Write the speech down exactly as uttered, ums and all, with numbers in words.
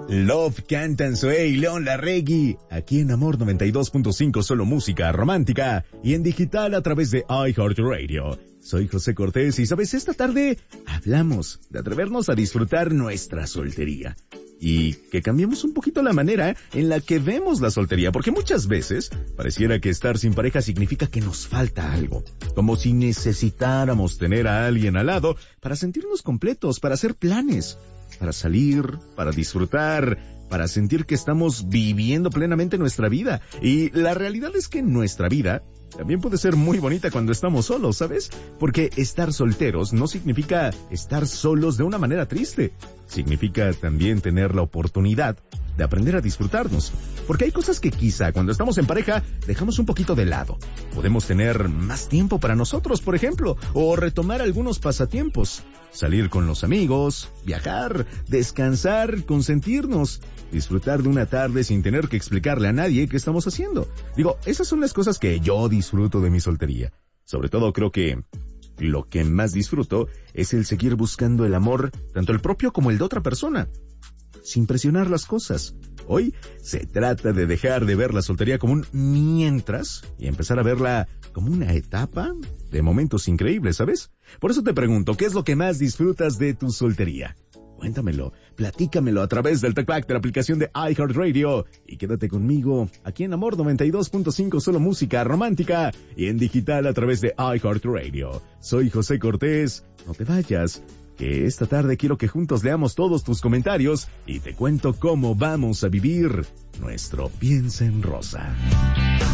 Love, Cantan Zoe y León Larregui, aquí en Amor noventa y dos punto cinco, solo música romántica, y en digital a través de iHeartRadio. Soy José Cortés y, ¿sabes? Esta tarde hablamos de atrevernos a disfrutar nuestra soltería. Y que cambiemos un poquito la manera en la que vemos la soltería, porque muchas veces pareciera que estar sin pareja significa que nos falta algo, como si necesitáramos tener a alguien al lado para sentirnos completos, para hacer planes, para salir, para disfrutar, para sentir que estamos viviendo plenamente nuestra vida. Y la realidad es que nuestra vida también puede ser muy bonita cuando estamos solos, ¿sabes? Porque estar solteros no significa estar solos de una manera triste. Significa también tener la oportunidad de aprender a disfrutarnos. Porque hay cosas que quizá cuando estamos en pareja dejamos un poquito de lado. Podemos tener más tiempo para nosotros, por ejemplo, o retomar algunos pasatiempos. Salir con los amigos, viajar, descansar, consentirnos, disfrutar de una tarde sin tener que explicarle a nadie qué estamos haciendo. Digo, esas son las cosas que yo disfruto de mi soltería. Sobre todo creo que lo que más disfruto es el seguir buscando el amor, tanto el propio como el de otra persona, sin presionar las cosas. Hoy se trata de dejar de ver la soltería como un mientras y empezar a verla como una etapa de momentos increíbles, ¿sabes? Por eso te pregunto, ¿qué es lo que más disfrutas de tu soltería? Cuéntamelo, platícamelo a través del TalkBack de la aplicación de iHeartRadio y quédate conmigo aquí en Amor noventa y dos punto cinco, solo música romántica, y en digital a través de iHeartRadio. Soy José Cortés, no te vayas, que esta tarde quiero que juntos leamos todos tus comentarios y te cuento cómo vamos a vivir nuestro Piensa en Rosa.